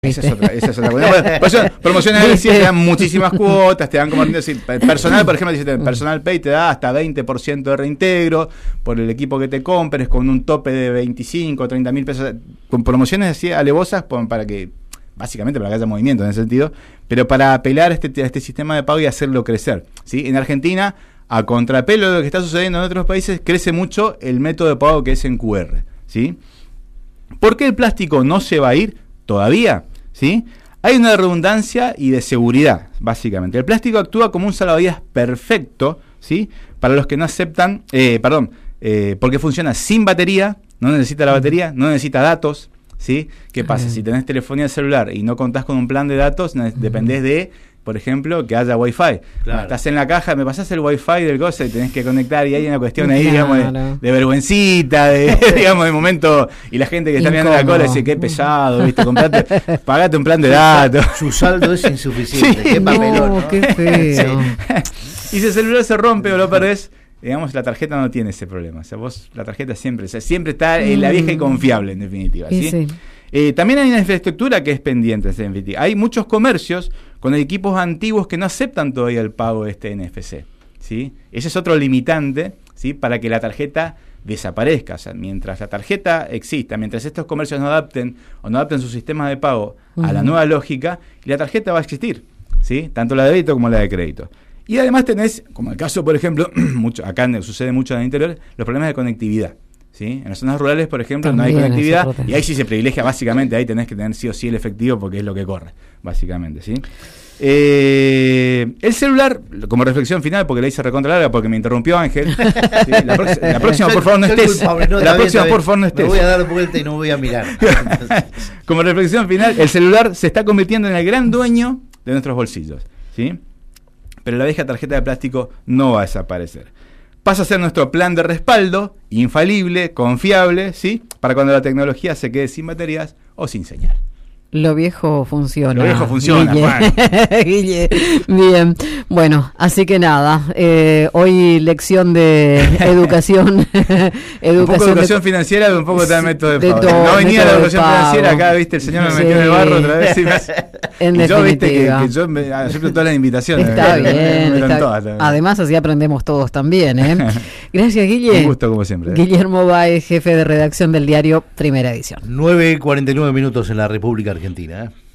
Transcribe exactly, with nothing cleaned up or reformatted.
Esa es otra, esa es otra bueno, promociones de te dan muchísimas cuotas, te dan como decir, personal, por ejemplo, dice, personal pay te da hasta veinte por ciento de reintegro por el equipo que te compres, con un tope de veinticinco, treinta mil pesos, con promociones así alevosas para que, básicamente para que haya movimiento en ese sentido, pero para apelar a este, a este sistema de pago y hacerlo crecer, ¿sí? En Argentina, a contrapelo de lo que está sucediendo en otros países, crece mucho el método de pago que es en Q R, ¿sí? ¿Por qué el plástico no se va a ir todavía? ¿Sí? Hay una redundancia y de seguridad, básicamente. El plástico actúa como un salvavidas perfecto, ¿sí? Para los que no aceptan, eh, perdón, eh, porque funciona sin batería, no necesita la batería, no necesita datos, ¿sí? ¿Qué pasa? Si tenés telefonía celular y no contás con un plan de datos, uh-huh. dependés de, por ejemplo, que haya Wi-Fi. Claro. Bueno, estás en la caja, me pasás el Wi-Fi del cosa y tenés que conectar, y hay una cuestión ahí, claro. digamos, de, de vergüencita, de, digamos, de momento, y la gente que está mirando la cola dice, qué pesado, ¿viste? Comprate, pagate un plan de datos. Su saldo es insuficiente, sí. Qué papelón, no, ¿no? Qué feo. Sí. Y si el celular se rompe o lo perdés, digamos, la tarjeta no tiene ese problema. O sea, vos, la tarjeta siempre, o sea, siempre está en mm. la vieja y confiable, en definitiva, ¿sí? sí. Eh, también hay una infraestructura que es pendiente de ese N F T. Hay muchos comercios con equipos antiguos que no aceptan todavía el pago de este N F C, ¿sí? Ese es otro limitante, ¿sí? Para que la tarjeta desaparezca. O sea, mientras la tarjeta exista, mientras estos comercios no adapten o no adapten sus sistemas de pago uh-huh. a la nueva lógica, la tarjeta va a existir, ¿sí? Tanto la de débito como la de crédito. Y además tenés, como el caso, por ejemplo, mucho, acá sucede mucho en el interior, los problemas de conectividad. ¿Sí? En las zonas rurales, por ejemplo, también no hay conectividad y ahí sí se privilegia, básicamente, ahí tenés que tener sí o sí el efectivo porque es lo que corre, básicamente, ¿sí? Eh, el celular, como reflexión final, porque la hice recontra larga, porque me interrumpió Ángel, ¿sí? la, pro- la próxima, por favor, no estés. Culpable, no, la próxima, por favor, no estés. Me voy a dar vuelta y no voy a mirar. Como reflexión final, el celular se está convirtiendo en el gran dueño de nuestros bolsillos, ¿sí? Pero la vieja tarjeta de plástico no va a desaparecer. Pasa a ser nuestro plan de respaldo, infalible, confiable, ¿sí? Para cuando la tecnología se quede sin baterías o sin señal. Lo viejo funciona. Lo viejo funciona, Guille. Juan. Guille. Bien. Bueno, así que nada. Eh, hoy lección de educación. educación un poco de educación de, financiera y un poco de método de, de pago. todo, No venía la educación financiera, acá, viste, el señor me sí. metió en el barro otra vez. Y, me, y yo, viste, que, que yo me, acepto todas las invitaciones. Está me, bien. me, me está, todas, además, así aprendemos todos también, ¿eh? Gracias, Guille. Un gusto, como siempre. ¿eh? Guillermo Báez, jefe de redacción del diario Primera Edición. nueve cuarenta y nueve minutos en la República Argentina, ¿eh?